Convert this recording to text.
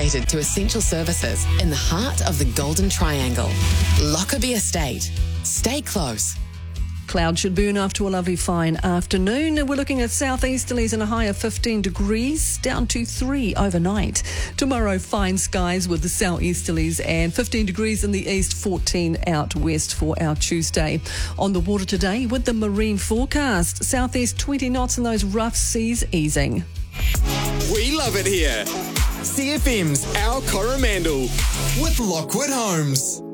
dedicated to essential services in the heart of the Golden Triangle. Lockerbie Estate. Stay close. Clouds should burn off to a lovely fine afternoon. We're looking at southeasterlies and a high of 15 degrees, down to 3 overnight. Tomorrow, fine skies with the southeasterlies and 15 degrees in the east, 14 out west for our Tuesday. On the water today with the marine forecast, southeast 20 knots and those rough seas easing. We love it here. CFM's Our Coromandel with Lockwood Homes.